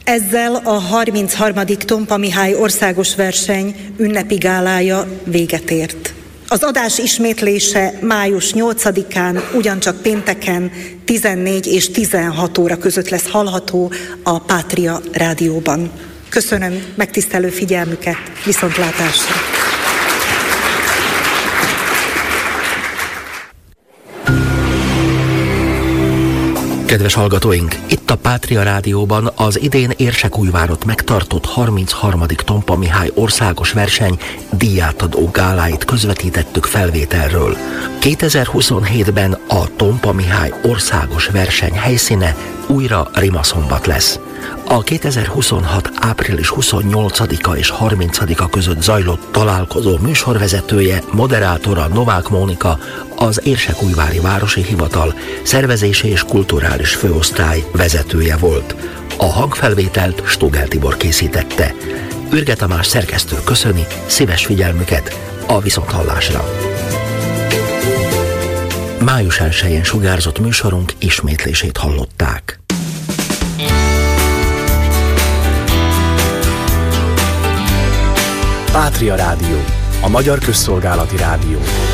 Ezzel a 33. Tompa Mihály országos verseny ünnepi gálája véget ért. Az adás ismétlése május 8-án, ugyancsak pénteken 14 és 16 óra között lesz hallható a Pátria Rádióban. Köszönöm megtisztelő figyelmüket, viszontlátásra! Kedves hallgatóink, itt a Pátria Rádióban az idén Érsekújvárott megtartott 33. Tompa Mihály országos verseny díjátadó gáláit közvetítettük felvételről. 2027-ben a Tompa Mihály országos verseny helyszíne újra Rimaszombat lesz. A 2026. április 28-a és 30-a között zajlott találkozó műsorvezetője, moderátora Novák Mónika az Érsekújvári Városi Hivatal szervezési és kulturális főosztály vezetője volt. A hangfelvételt Stugel Tibor készítette. Ürge Tamás szerkesztő köszöni szíves figyelmüket, a viszonthallásra. Május 1-én sugárzott műsorunk ismétlését hallották. Pátria Rádió, a magyar közszolgálati rádió.